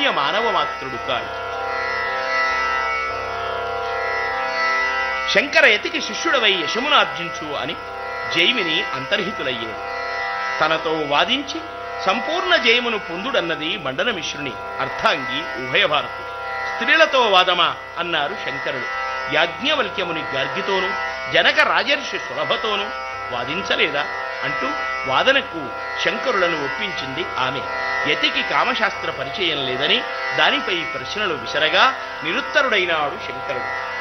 మానవ మాత్రుడు కాడు. శంకరయతికి శిష్యుడవై యశమునార్జించు అని జైమిని అంతర్హితులయ్యేది. తనతో వాదించి సంపూర్ణ జయమును పొందుడన్నది మండనమిశ్రుని అర్థాంగి ఉభయభారతుడు. స్త్రీలతో వాదమా అన్నారు శంకరుడు. యాజ్ఞవల్క్యముని గార్గితోనూ జనక రాజర్షి సులభతోనూ వాదించలేదా అంటూ వాదనకు శంకరులను ఒప్పించింది ఆమె. యతికి కామశాస్త్ర పరిచయం లేదని దానిపై ప్రశ్నలు విసరగా నిరుత్తరుడైనాడు శంకరుడు.